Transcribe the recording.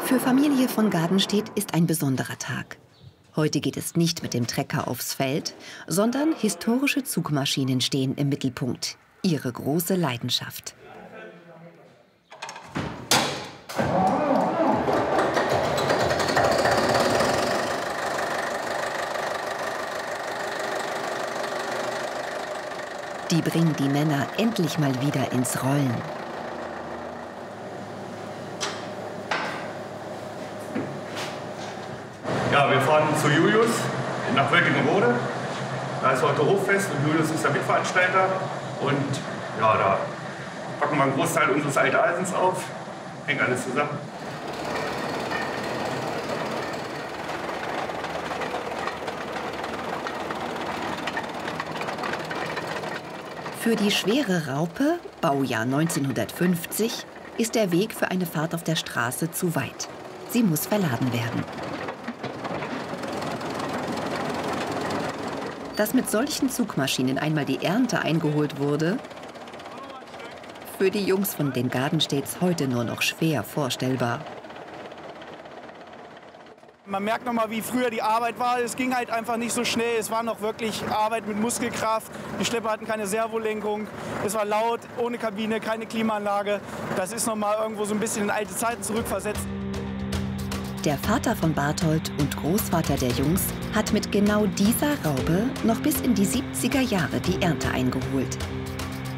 Für Familie von Gadenstedt ist ein besonderer Tag. Heute geht es nicht mit dem Trecker aufs Feld, sondern historische Zugmaschinen stehen im Mittelpunkt. Ihre große Leidenschaft. Die bringen die Männer endlich mal wieder ins Rollen. Ja, wir fahren zu Julius nach Wölkingerode. Da ist heute Hochfest und Julius ist der Mitveranstalter. Und ja, da packen wir einen Großteil unseres Alteisens auf. Hängt alles zusammen. Für die schwere Raupe, Baujahr 1950, ist der Weg für eine Fahrt auf der Straße zu weit. Sie muss verladen werden. Dass mit solchen Zugmaschinen einmal die Ernte eingeholt wurde, für die Jungs von den Gadenstedts heute nur noch schwer vorstellbar. Man merkt noch mal, wie früher die Arbeit war. Es ging halt einfach nicht so schnell. Es war noch wirklich Arbeit mit Muskelkraft. Die Schlepper hatten keine Servolenkung. Es war laut, ohne Kabine, keine Klimaanlage. Das ist noch mal irgendwo so ein bisschen in alte Zeiten zurückversetzt. Der Vater von Barthold und Großvater der Jungs hat mit genau dieser Raube noch bis in die 70er Jahre die Ernte eingeholt.